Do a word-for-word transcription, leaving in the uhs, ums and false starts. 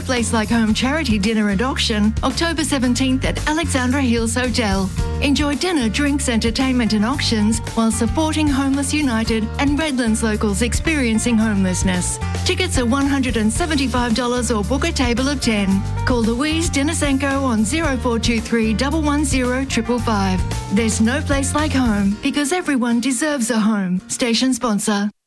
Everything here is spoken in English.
Place Like Home charity dinner and auction, October seventeenth at Alexandra Hills Hotel. Enjoy dinner, drinks, entertainment and auctions while supporting Homeless United and Redlands locals experiencing homelessness. Tickets are one hundred seventy-five dollars or book a table of ten. Call Louise Denisenko on zero four two three, one one zero, five five five. There's no place like home because everyone deserves a home. Station sponsor.